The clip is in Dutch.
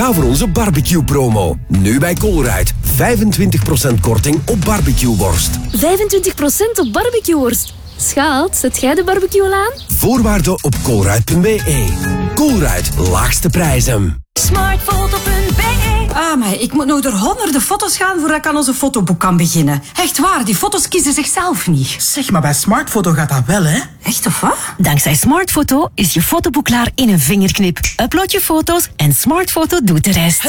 Ga voor onze barbecue-promo. Nu bij Colruyt. 25% korting op barbecueworst. 25% op barbecueworst. Schaalt, zet jij de barbecue al aan? Voorwaarden op colruyt.be. Colruyt, laagste prijzen. Smartfoto.be. Maar ik moet nog door honderden foto's gaan voordat ik aan onze fotoboek kan beginnen. Echt waar, die foto's kiezen zichzelf niet. Zeg, maar bij Smartfoto gaat dat wel, hè? Echt of wat? Dankzij Smartfoto is je fotoboek klaar in een vingerknip. Upload je foto's en Smartfoto doet de rest.